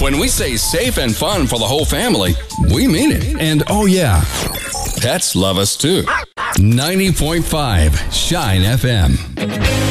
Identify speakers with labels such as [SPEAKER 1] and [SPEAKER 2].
[SPEAKER 1] When we say safe and fun for the whole family, we mean it. And oh yeah, pets love us too. 90.5 Shine FM.